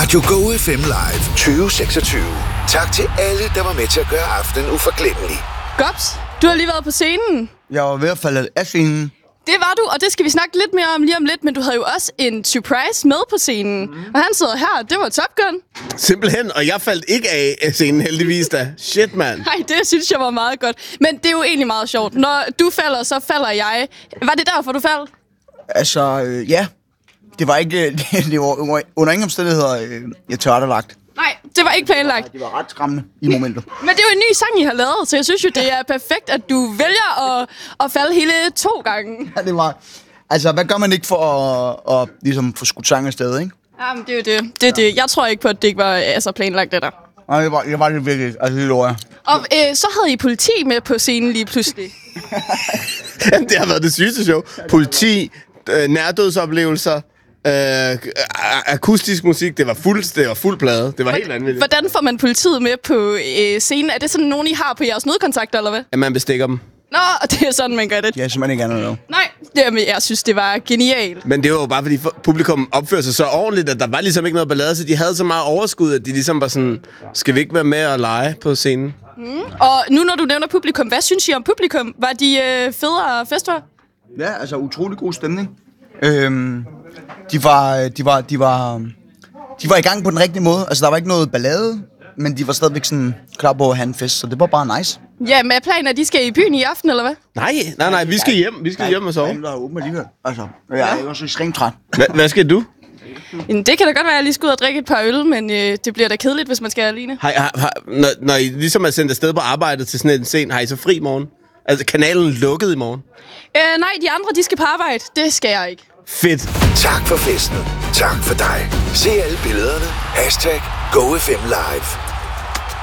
Radio Go FM Live 2026. Tak til alle, der var med til at gøre aftenen uforglemmelig. Gops, du har lige været på scenen. Jeg var ved at falde af scenen. Det var du, og det skal vi snakke lidt mere om lige om lidt, men du havde jo også en surprise med på scenen. Og han sidder her, det var Top Gun. Simpelthen, og jeg faldt ikke af scenen heldigvis da. Shit, mand. Nej, det synes jeg var meget godt. Men det er jo egentlig meget sjovt. Når du falder, så falder jeg. Var det derfor, du faldt? Altså, ja. Det var ikke... det var under ingen omstændigheder, jeg tilrettelagt. Nej, det var ikke planlagt. Det var ret skræmmende i momentet. Men det er jo en ny sang, I har lavet, så jeg synes jo, det er perfekt, at du vælger at falde hele 2 gange. Ja, det var... Altså, hvad gør man ikke for at ligesom få skudt sang afsted, ikke? Jamen, det er jo det. Det er det. Jeg tror ikke på, at det ikke var planlagt, det der. Nej, det var det virkelig. Altså, det lover jeg. Og så havde I politi med på scenen lige pludselig. Jamen, det har været det sygeste show. Politi, nærdødsoplevelser, akustisk musik, det var fuld plade. Det var helt vanvittigt. Hvordan får man politiet med på scenen? Er det sådan nogen, I har på jeres nødkontakter, eller hvad? At man bestikker dem. Nå, det er sådan, man gør det. Ja, simpelthen ikke andet at lave. Nej, jeg synes, det var genialt. Men det var jo bare, fordi publikum opførte sig så ordentligt, at der var ligesom ikke noget ballade, så de havde så meget overskud, at de ligesom var sådan, skal vi ikke være med at lege på scenen? Og nu, når du nævner publikum, hvad synes I om publikum? Var de federe fester? Ja, altså, utrolig god stemning. De var i gang på den rigtige måde. Altså, der var ikke noget ballade, men de var stadigvæk sådan klar på at have en fest, så det var bare nice. Ja, med planen, at de skal i byen i aften, eller hvad? Nej, vi skal hjem. Vi skal hjem og sove. Der er åbent alligevel. Altså, jeg er også ekstremt træt. Hvad skal du? Det kan da godt være, at jeg lige skal ud og drikke et par øl, men det bliver da kedeligt, hvis man skal alene. Når I ligesom er sendt afsted på arbejdet til sådan en scene, har I så fri i morgen? Altså, kanalen lukket i morgen? Nej, de andre, de skal på arbejde. Det skal jeg ikke. Fedt. Tak for festen. Tak for dig. Se alle billederne. #GoFM Live.